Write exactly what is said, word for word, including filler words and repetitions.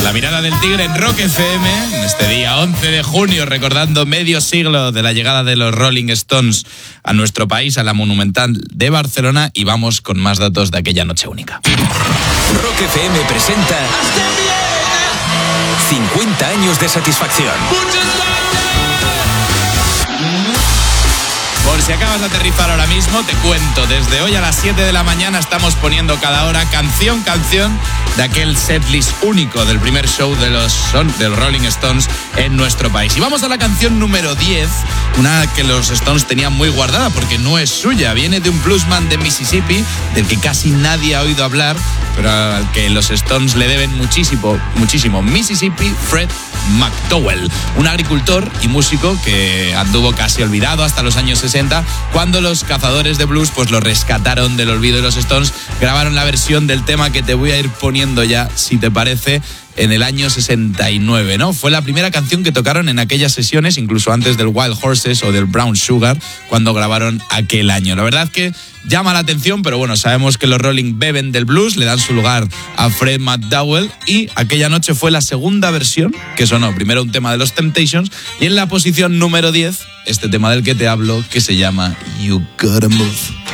La mirada del tigre en Rock F M, en este día once de junio, recordando medio siglo de la llegada de los Rolling Stones a nuestro país, a la Monumental de Barcelona, y vamos con más datos de aquella noche única. Rock F M presenta cincuenta años de satisfacción. Por si acabas de aterrizar ahora mismo, te cuento, desde hoy a las siete de la mañana estamos poniendo cada hora canción, canción de aquel setlist único del primer show de los, son, de los Rolling Stones en nuestro país. Y vamos a la canción número diez, una que los Stones tenían muy guardada porque no es suya, viene de un bluesman de Mississippi, del que casi nadie ha oído hablar, pero al que los Stones le deben muchísimo, muchísimo. Mississippi Fred McDowell, un agricultor y músico que anduvo casi olvidado hasta los años sesenta, cuando los cazadores de blues pues lo rescataron del olvido, y los Stones grabaron la versión del tema que te voy a ir poniendo ya, si te parece, en el año sesenta y nueve, ¿no? Fue la primera canción que tocaron en aquellas sesiones, incluso antes del Wild Horses o del Brown Sugar, cuando grabaron aquel año. La verdad que llama la atención, pero bueno, sabemos que los Rolling beben del blues, le dan su lugar a Fred McDowell, y aquella noche fue la segunda versión que sonó. Primero un tema de los Temptations, y en la posición número diez, este tema del que te hablo, que se llama You Gotta Move.